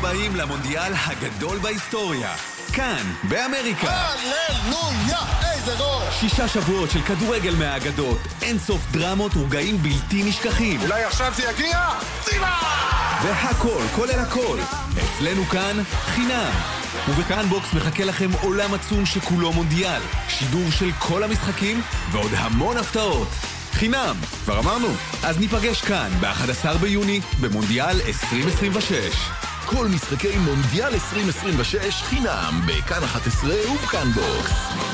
הבאים למונדיאל הגדול בהיסטוריה. כאן, באמריקה. הללויה, איזה גול! 6 שבועות של כדורגל מהאגדות. אין סוף דרמות ורגעים בלתי נשכחים. אולי עכשיו זה יגיע? צילה! והכל, כולל הכל. אצלנו כאן, חינם. ובכאן בוקס מחכה לכם עולם עצום שכולו מונדיאל. שידור של כל המשחקים ועוד המון הפתעות. חינם, כבר אמרנו. אז ניפגש כאן ב-11 ביוני במונדיאל 2026. כל משחקי מונדיאל 2026 חינם בכאן 11 ובכאן בוקס.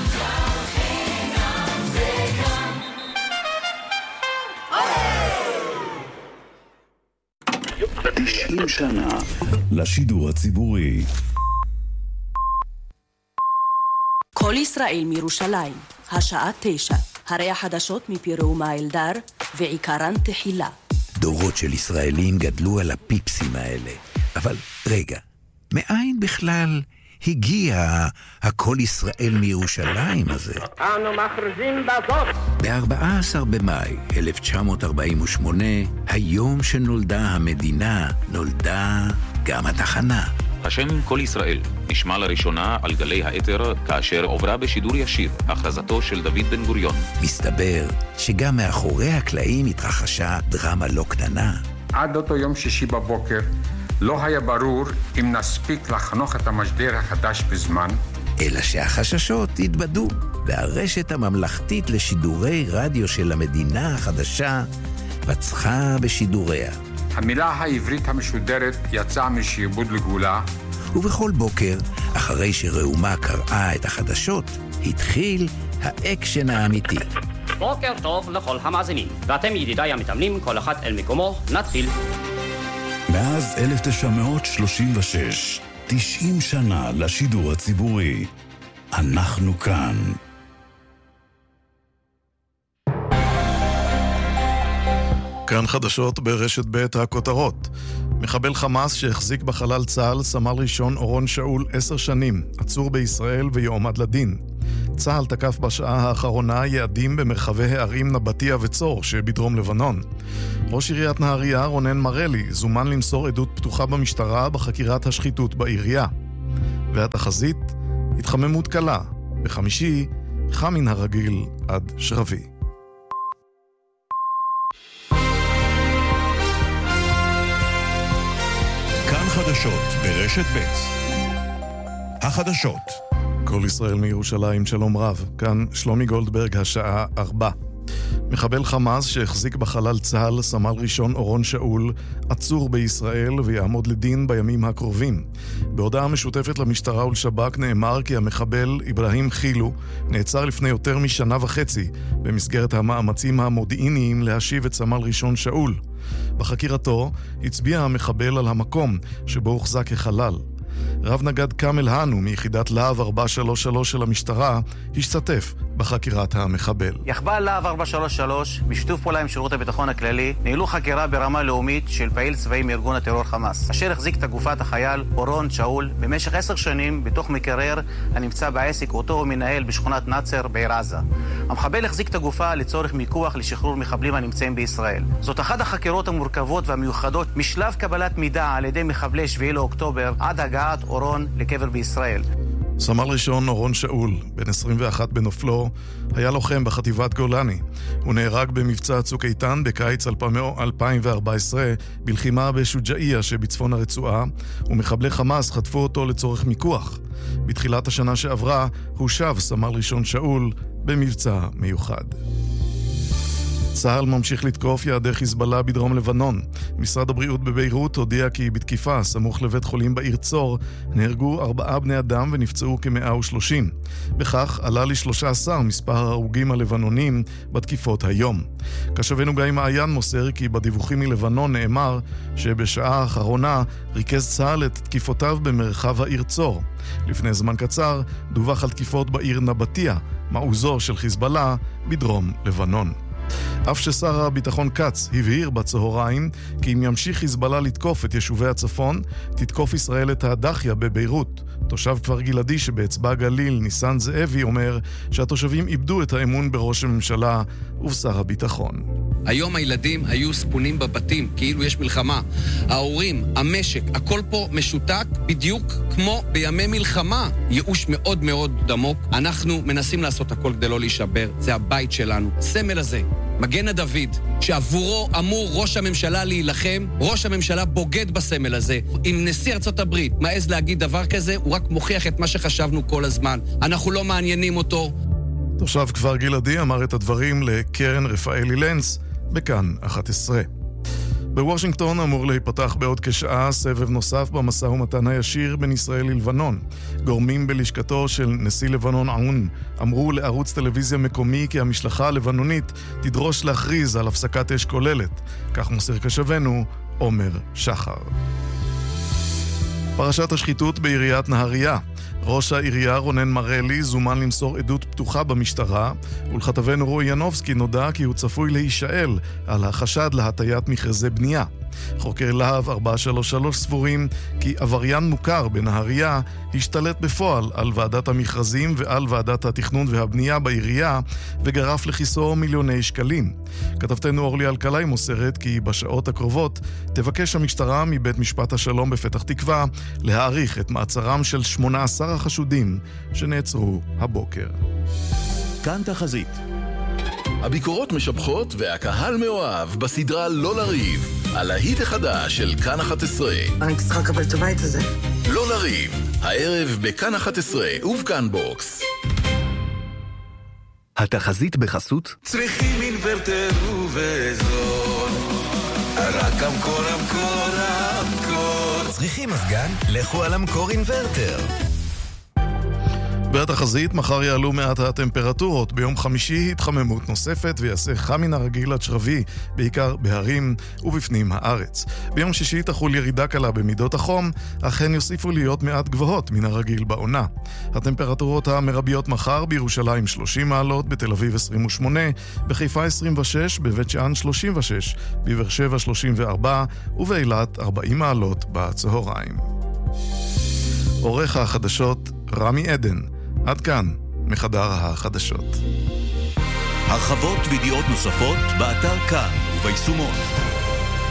90 שנה לשידור הציבורי. כל ישראל מירושלים, השעה 9. הרי החדשות מפי ראומה אלדר, ועיקרן תחילה. דורות של ישראלים גדלו על הפיפסים האלה. אבל רגע, מאין בכלל הגיע הכל ישראל מירושלים הזה? אנו מכריזים בזאת. ב-14 במאי 1948, היום שנולדה המדינה, נולדה גם התחנה. השם כל ישראל נשמע לראשונה על גלי האתר כאשר עוברה בשידור ישיר הכרזתו של דוד בן גוריון. מסתבר שגם מאחורי הקלעים התרחשה דרמה לא קטנה. עד אותו יום שישי בבוקר לא היה ברור אם נספיק לחנוך את המשדר החדש בזמן. אלא שהחששות התבדו, והרשת הממלכתית לשידורי רדיו של המדינה החדשה פצחה בשידוריה. המילה העברית המשודרת יצאה משעבוד לגאולה. ובכל בוקר, אחרי שראומה קראה את החדשות, התחיל האקשן האמיתי. בוקר טוב לכל המאזינים, ואתם ידידיי המתאמנים, כל אחד אל מקומו, נתחיל. מאז 1936, 90 שנה לשידור הציבורי. אנחנו כאן. כאן חדשות ברשת ב' הכותרות. מחבל חמאס שהחזיק בחלל צה"ל, סמל ראשון אורון שאול 10 שנים, עצור בישראל ויועמד לדין. צה"ל תקף בשעה האחרונה יעדים במרחבי הערים נבטיה וצור שבדרום לבנון. ראש עיריית נהריה רונן מרלי זומן למסור עדות פתוחה במשטרה בחקירת השחיתות בעירייה. והתחזית, התחממות קלה. בחמישי, חם מן הרגיל עד שרבי. כאן חדשות ברשת ב'. החדשות. כל ישראל מירושלים, שלום רב. כאן שלומי גולדברג, השעה 4. מחבל חמאס שהחזיק בחלל צה"ל, סמל ראשון אורון שאול, עצור בישראל ויעמוד לדין בימים הקרובים. בהודעה משותפת למשטרה ולשב"כ נאמר כי המחבל אברהים חילו נעצר לפני יותר משנה וחצי במסגרת המאמצים המודיעיניים להשיב את סמל ראשון שאול. בחקירתו הצביע המחבל על המקום שבו הוחזק כחלל. רב נגד קאמל הנו מיחידת להב 433 של המשטרה השתתף בחקירת המחבל. יחב"ל להב 433 בשיתוף פעולה עם שירות הביטחון הכללי ניהלו חקירה ברמה לאומית של פעיל צבאי מארגון הטרור חמאס, אשר החזיק את גופת החייל אורון שאול במשך 10 שנים בתוך מקרר הנמצא בעסק אותו הוא מנהל בשכונת נצר בעיר עזה. המחבל החזיק את הגופה לצורך מיקוח לשחרור מחבלים הנמצאים בישראל. זאת אחת החקירות המורכבות והמיוחדות משלב קבלת מידע על ידי מחבלי 7 לאוקטובר עד הגעת אורון לקבר בישראל. סמל ראשון אורון שאול, בן 21 בנופלו, היה לוחם בחטיבת גולני. הוא נהרג במבצע צוק איתן בקיץ 2014 בלחימה בשוג'איה שבצפון הרצועה, ומחבלי חמאס חטפו אותו לצורך מיקוח. בתחילת השנה שעברה הושב סמל ראשון שאול במבצע מיוחד. צה"ל ממשיך לתקוף יעדי חיזבאללה בדרום לבנון. משרד הבריאות בביירות הודיע כי בתקיפה סמוך לבית חולים בעיר צור נהרגו 4 בני אדם ונפצעו כ-130. בכך עלה ל-13 מספר ההרוגים הלבנונים בתקיפות היום. קשבנו גיא מעיין מוסר כי בדיווחים מלבנון נאמר שבשעה האחרונה ריכז צה"ל את תקיפותיו במרחב העיר צור. לפני זמן קצר דווח על תקיפות בעיר נבטיה, מעוזו של חיזבאללה בדרום לבנון. אף ששר הביטחון קץ הבהיר בצהריים כי אם ימשיך חיזבאללה לתקוף את יישובי הצפון, תתקוף ישראל את הדחיה בביירות. תושב כפר גלעדי שבאצבע גליל, ניסן זאבי, אומר שהתושבים איבדו את האמון בראש הממשלה ובשר הביטחון. היום הילדים היו ספונים בבתים, כאילו יש מלחמה. ההורים, המשק, הכל פה משותק בדיוק כמו בימי מלחמה. ייאוש מאוד מאוד עמוק. אנחנו מנסים לעשות הכל כדי לא להישבר. זה הבית שלנו. סמל הזה, מגן הדוד, שעבורו אמור ראש הממשלה להילחם, ראש הממשלה בוגד בסמל הזה. אם נשיא ארצות הברית מעז להגיד דבר כזה, הוא רק מוכיח את מה שחשבנו כל הזמן. אנחנו לא מעניינים אותו. תושב כפר גלעדי אמר את הדברים לקרן רפאלי לנץ בכאן 11. בוושינגטון אמור להיפתח בעוד כשעה סבב נוסף במשא ומתן הישיר בין ישראל ללבנון. גורמים בלשכתו של נשיא לבנון עון אמרו לערוץ טלוויזיה מקומי כי המשלחה הלבנונית תדרוש להכריז על הפסקת אש כוללת. כך מוסר קשבנו עומר שחר. פרשת השחיתות בעיריית נהריה. ראש העירייה רונן מרלי זומן למסור עדות פתוחה במשטרה, ולכתבנו רועי ינובסקי נודע כי הוא צפוי להישאל על החשד להטיית מכרזי בנייה. חוקר להב 433 סבורים כי עבריין מוכר בנהריה השתלט בפועל על ועדת המכרזים ועל ועדת התכנון והבנייה בעירייה וגרף לכיסו מיליוני שקלים. כתבתנו אורלי אלקלעי מוסרת כי בשעות הקרובות תבקש המשטרה מבית משפט השלום בפתח תקווה להאריך את מעצרם של 18 החשודים שנעצרו הבוקר. כאן תחזית. הביקורות משבחות והקהל מאוהב בסדרה לא לריב, על ההיט החדש של כאן 11. אני צריכה לקבל את הבית הזה. לא לריב, הערב בכאן 11 ובכאן בוקס. התחזית בחסות צריכים אינוורטר ובזול, רק המקור. צריכים מזגן? לכו על המקור אינוורטר. בתחזית מחר יעלו מעט הטמפרטורות, ביום חמישי התחממות נוספת ויעשה חם מן הרגיל עד שרבי, בעיקר בהרים ובפנים הארץ. ביום שישי תחול ירידה קלה במידות החום, אך הן יוסיפו להיות מעט גבוהות מן הרגיל בעונה. הטמפרטורות המרביות מחר בירושלים 30 מעלות, בתל אביב 28, בחיפה 26, בבית שאן 36, בבאר שבע 34 ובאילת 40 מעלות בצהריים. עורך החדשות רמי עדן. עד כאן מחדר החדשות. הרחבות וידיעות נוספות באתר כאן וביישומון.